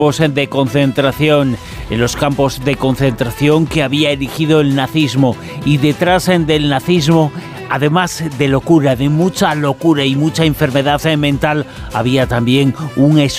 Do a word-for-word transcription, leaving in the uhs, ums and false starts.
de concentración, en los campos de concentración que había erigido el nazismo, y detrás del nazismo, además de locura, de mucha locura y mucha enfermedad mental, había también un